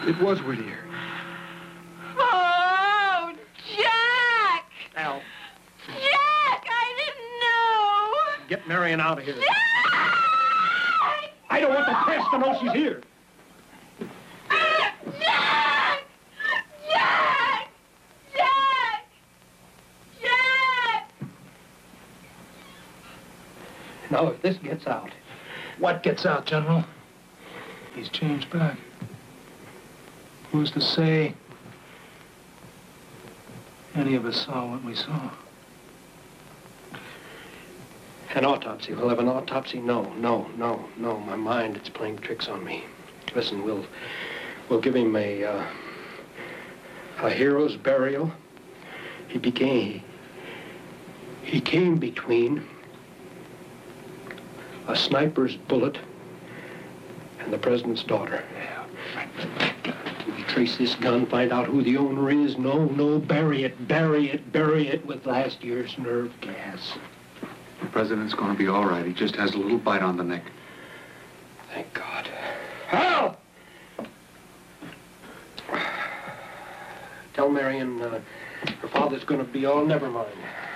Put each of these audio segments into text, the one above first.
It was Whittier. Oh, Jack! Al, Jack, I didn't know! get Marion out of here. Jack! I don't want the press to know she's here. Jack! Jack! Jack! Jack! Now, if this gets out... What gets out, General? He's changed back. Who's to say any of us saw what we saw? An autopsy. We'll have an autopsy? No. My mind, it's playing tricks on me. Listen, we'll give him a hero's burial. He came between a sniper's bullet and the president's daughter. We trace this gun, find out who the owner is. No, bury it with last year's nerve gas. The president's going to be all right. He just has a little bite on the neck. Thank God. Hal! Tell Marion her father's going to be all... Never mind.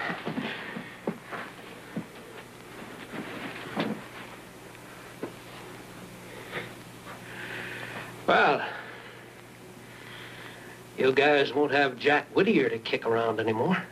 Well, you guys won't have Jack Whittier to kick around anymore.